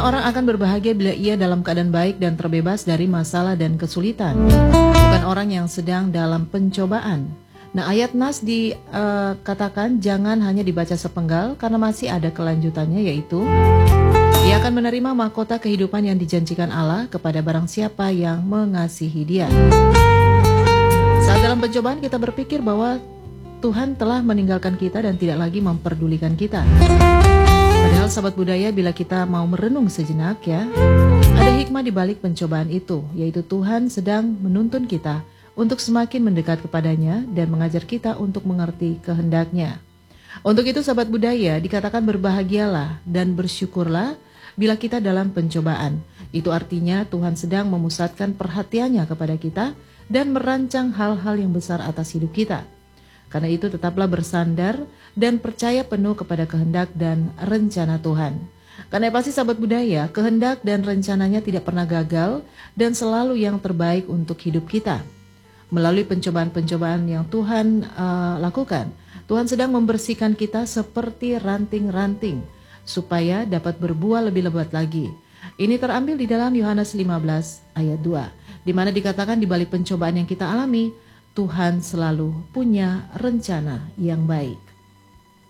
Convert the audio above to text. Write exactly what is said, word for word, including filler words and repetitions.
orang akan berbahagia bila ia dalam keadaan baik dan terbebas dari masalah dan kesulitan, bukan orang yang sedang dalam pencobaan. Nah, ayat Nas dikatakan uh, jangan hanya dibaca sepenggal karena masih ada kelanjutannya, yaitu ia akan menerima mahkota kehidupan yang dijanjikan Allah kepada barang siapa yang mengasihi Dia. Saat dalam pencobaan kita berpikir bahwa Tuhan telah meninggalkan kita dan tidak lagi memperdulikan kita. Padahal sahabat budaya, bila kita mau merenung sejenak ya, ada hikmah di balik pencobaan itu, yaitu Tuhan sedang menuntun kita untuk semakin mendekat kepadanya dan mengajar kita untuk mengerti kehendaknya. Untuk itu sahabat budaya, dikatakan berbahagialah dan bersyukurlah bila kita dalam pencobaan. Itu artinya Tuhan sedang memusatkan perhatiannya kepada kita dan merancang hal-hal yang besar atas hidup kita. Karena itu tetaplah bersandar dan percaya penuh kepada kehendak dan rencana Tuhan. Karena pasti sahabat budaya, kehendak dan rencananya tidak pernah gagal dan selalu yang terbaik untuk hidup kita. Melalui pencobaan-pencobaan yang Tuhan uh, lakukan, Tuhan sedang membersihkan kita seperti ranting-ranting supaya dapat berbuah lebih lebat lagi. Ini terambil di dalam Yohanes lima belas ayat dua, di mana dikatakan di balik pencobaan yang kita alami, Tuhan selalu punya rencana yang baik.